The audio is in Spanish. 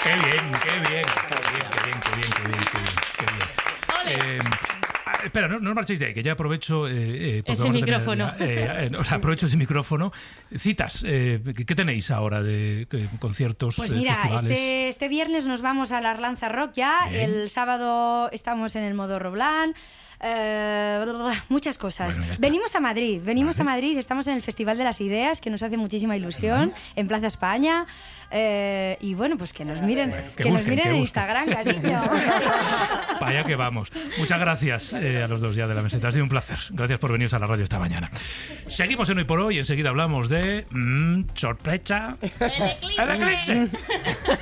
Espera, no os marchéis de ahí, que ya aprovecho... ese micrófono. Aprovecho ese micrófono. Citas, ¿qué tenéis ahora de conciertos, Pues mira, festivales? este viernes nos vamos a la Arlanza Rock ya. Bien. El sábado estamos en el Modo Roblán. Muchas cosas. Bueno, ya está. Venimos a Vale. Madrid, estamos en el Festival de las Ideas, que nos hace muchísima ilusión, en Plaza España. Y bueno, pues que nos miren, que busquen, en busquen. Instagram, cariño. Para allá que vamos. Muchas gracias a los dos ya de la meseta. Ha sido un placer. Gracias por venir a la radio esta mañana. Seguimos en Hoy por Hoy y enseguida hablamos de... sorpresa. El eclipse. El eclipse.